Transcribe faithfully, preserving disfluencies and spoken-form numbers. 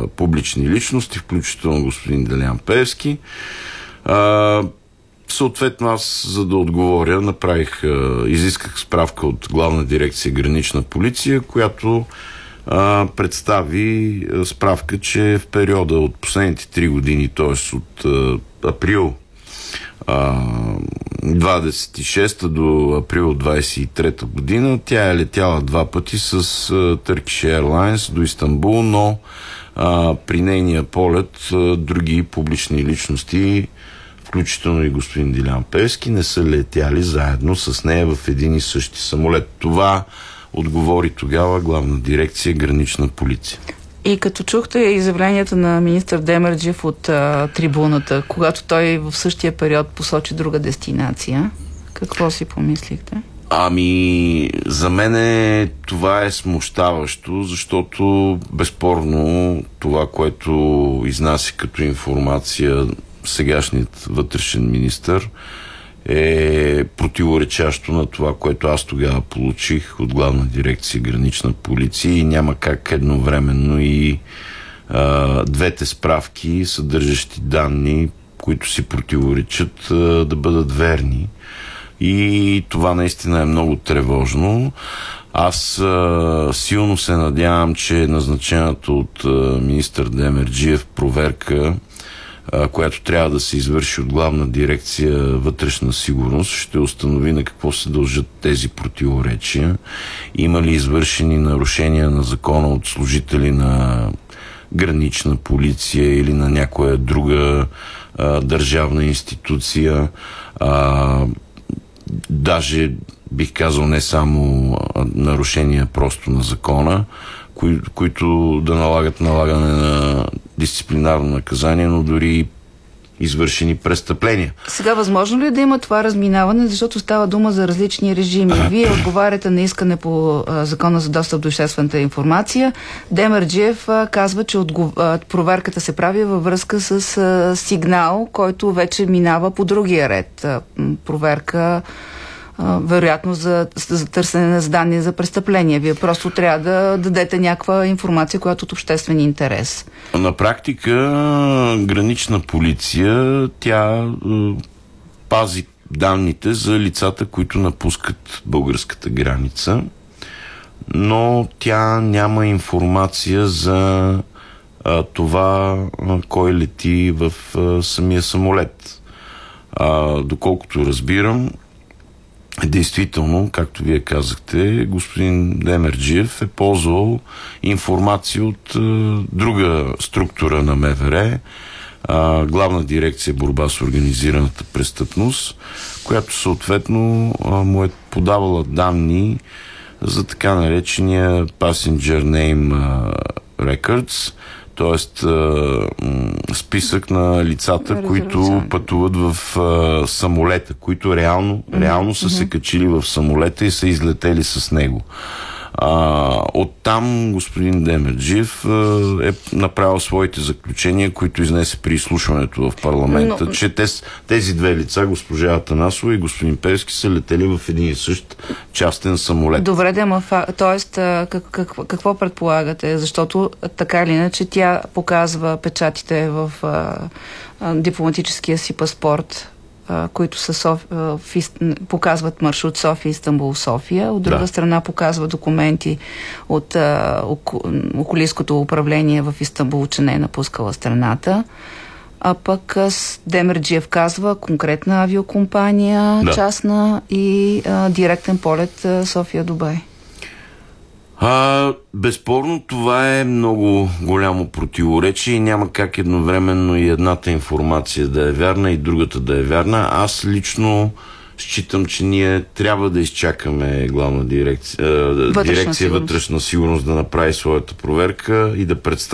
публични личности, включително господин Делян Пеевски. А, съответно аз, за да отговоря, направих, а, изисках справка от Главна дирекция Гранична полиция, която а, представи а, справка, че в периода от последните три години, т.е. от а, април двадесет и шеста до април двадесет и трета година тя е летяла два пъти с uh, Turkish Airlines до Истанбул, но uh, при нейния полет uh, други публични личности, включително и господин Делян Пеевски, не са летяли заедно с нея в един и същи самолет. Това отговори тогава Главна дирекция Гранична полиция. И като чухте изявленията на министър Демерджиев от а, трибуната, когато той в същия период посочи друга дестинация, какво си помислихте? Ами, за мен това е смущаващо, защото безспорно това, което изнася като информация сегашният вътрешен министър, е противоречащо на това, което аз тогава получих от Главна дирекция Гранична полиция, и няма как едновременно и а, двете справки, съдържащи данни, които си противоречат, а, да бъдат верни. И това наистина е много тревожно. Аз а, силно се надявам, че назначената от а, министър Демерджиев проверка, която трябва да се извърши от Главна дирекция Вътрешна сигурност, ще установи на какво се дължат тези противоречия. Има ли извършени нарушения на закона от служители на Гранична полиция или на някоя друга а, държавна институция. А, даже бих казал не само нарушения просто на закона, кои, които да налагат налагане на дисциплинарно наказание, но дори извършени престъпления. Сега възможно ли е да има това разминаване, защото става дума за различни режими? Вие отговаряте на искане по а, Закона за достъп до обществената информация. Демерджиев а, казва, че отгов... а, проверката се прави във връзка с а, сигнал, който вече минава по другия ред. А, проверка Uh, вероятно за, за търсене на данни за престъпления. Вие просто трябва да дадете някаква информация, която е от обществен интерес. На практика Гранична полиция, тя е, пази данните за лицата, които напускат българската граница, но тя няма информация за а, това а, кой лети в а, самия самолет. А, доколкото разбирам, действително, както вие казахте, господин Демерджиев е ползвал информация от е, друга структура на МВР, е, Главна дирекция Борба с организираната престъпност, която съответно е, му е подавала данни за така наречения Passenger Name Records, т.е. списък на лицата, които пътуват в а, самолета, които реално, mm-hmm. реално са mm-hmm. се качили в самолета и са излетели с него. А, оттам господин Демерджиев а, е направил своите заключения, които изнесе при изслушването в парламента, Но... че тез, тези две лица, госпожа Атанасова и господин Пеевски, са летели в един и същ частен самолет. Добре, да, ма, т.е. Как, как, какво предполагате? Защото така или иначе тя показва печатите в а, а, дипломатическия си паспорт, които са Соф... в... показват маршрут София-Истанбул-София. От друга да. страна показва документи от а, око... околийското управление в Истанбул, че не е напускала страната. А пък с Демерджиев казва конкретна авиокомпания, да. частна и а, директен полет София-Дубай. А, безспорно това е много голямо противоречие и няма как едновременно и едната информация да е вярна и другата да е вярна. Аз лично считам, че ние трябва да изчакаме Главна дирекция, вътрешна, дирекция сигурност. вътрешна сигурност да направи своята проверка и да представи